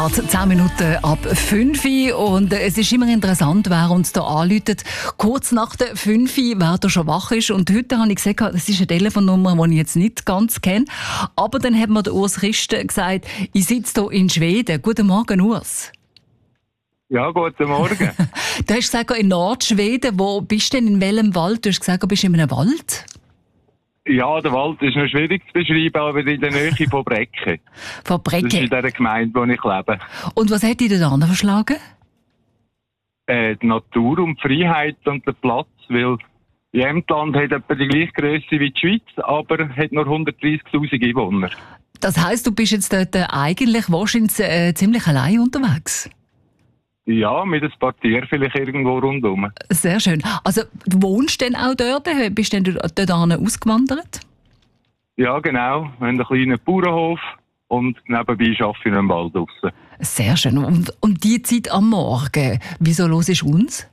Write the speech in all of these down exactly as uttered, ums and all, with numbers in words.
zehn Minuten ab fünf Uhr und es ist immer interessant, wer uns hier anruft. Kurz nach der fünf Uhr, wer da schon wach ist. Und heute habe ich gesagt, das ist eine Telefonnummer, die ich jetzt nicht ganz kenne. Aber dann hat mir der Urs Christen gesagt, ich sitze hier in Schweden. Guten Morgen, Urs. Ja, guten Morgen. Du hast gesagt, in Nordschweden. Wo bist du denn, in welchem Wald? Du hast gesagt, du bist in einem Wald. Ja, der Wald ist noch schwierig zu beschreiben, aber in der Nähe von Brecke. Von Brecke? Das ist in der Gemeinde, wo ich lebe. Und was hat dich denn verschlagen? Äh, die Natur und die Freiheit und der Platz, weil Jämtland hat etwa die gleiche Grösse wie die Schweiz, aber hat nur hundertdreißigtausend Einwohner. Das heisst, du bist jetzt dort eigentlich wahrscheinlich äh, ziemlich allein unterwegs? Ja, mit ein paar Tieren vielleicht irgendwo rundherum. Sehr schön. Also, du wohnst denn auch dort? Bist du denn dort ausgewandert? Ja, genau. Wir haben einen kleinen Bauernhof und nebenbei arbeite ich in einem Wald draussen. Sehr schön. Und, und die Zeit am Morgen, wieso hörst du uns?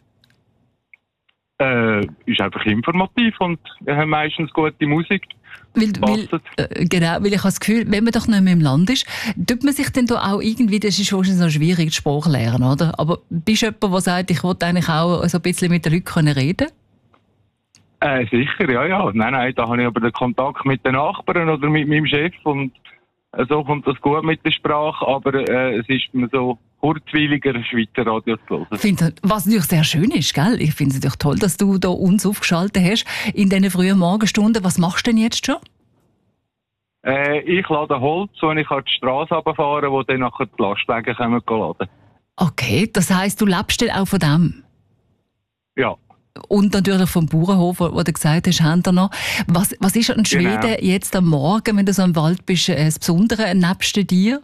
Äh, ist einfach informativ und wir haben meistens gute Musik. Weil, weil, äh, genau, weil ich habe das Gefühl, wenn man doch nicht mehr im Land ist, tut man sich dann da auch irgendwie, das ist wahrscheinlich so schwierig, die Sprache lernen, oder? Aber bist du jemand, der sagt, ich wollte eigentlich auch so ein bisschen mit den Leuten reden? Äh, sicher, ja, ja. Nein, nein, da habe ich aber den Kontakt mit den Nachbarn oder mit meinem Chef und äh, so kommt das gut mit der Sprache, aber äh, es ist mir so kurzweiliger, Schweizer Radio zu hören. Finde, was natürlich sehr schön ist, gell? Ich finde es natürlich toll, dass du da uns aufgeschaltet hast in diesen frühen Morgenstunden. Was machst du denn jetzt schon? Äh, ich lade Holz und ich kann die Straße runterfahren, wo dann nachher die Lastwagen kommen laden. Okay, das heisst, du lebst dann auch von dem? Ja. Und natürlich vom Bauernhof, wo du gesagt hast, haben wir noch. Was, was ist an Schweden genau. jetzt am Morgen, wenn du so im Wald bist, das Besondere nebst dir?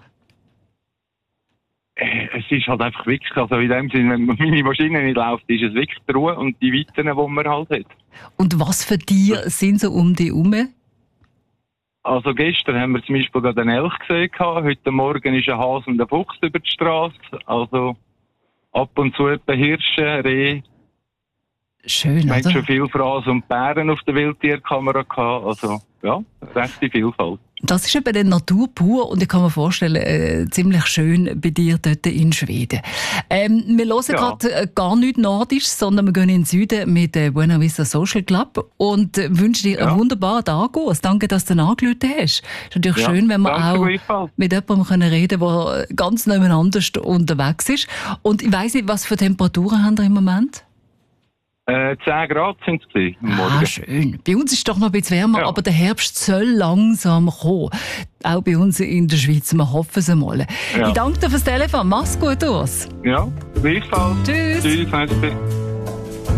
Es ist halt einfach wirklich, also in dem Sinne, wenn meine Maschine nicht läuft, ist es wirklich die Ruhe und die Weiten, die man halt hat. Und was für Tiere sind so um dich herum? Also gestern haben wir zum Beispiel gerade einen Elch gesehen, heute Morgen ist ein Hase und ein Fuchs über die Straße, also ab und zu etwa Hirsche, Rehe. Schön, wir oder? haben schon viel Frasen und Bären auf der Wildtierkamera gehabt, also ja, recht die Vielfalt. Das ist eben die Natur pur und ich kann mir vorstellen, äh, ziemlich schön bei dir dort in Schweden. Ähm, wir hören ja. gerade äh, gar nicht Nordisch, sondern wir gehen in den Süden mit äh, Buena Vista Social Club und äh, wünschen dir ja. einen wunderbaren Tag. Danke, dass du angerufen hast. Es ist natürlich ja. schön, wenn wir auch mit jemandem reden können, der ganz nebeneinander unterwegs ist. Und ich weiss nicht, was für Temperaturen haben wir im Moment? Äh, zehn Grad sind es gewesen, am Morgen. Ah, schön. Bei uns ist es doch noch ein bisschen wärmer, ja. aber der Herbst soll langsam kommen. Auch bei uns in der Schweiz. Wir hoffen es einmal. Ja. Ich danke dir fürs Telefon. Mach's gut, Urs. Ja, gleichfalls. Tschüss. Tschüss.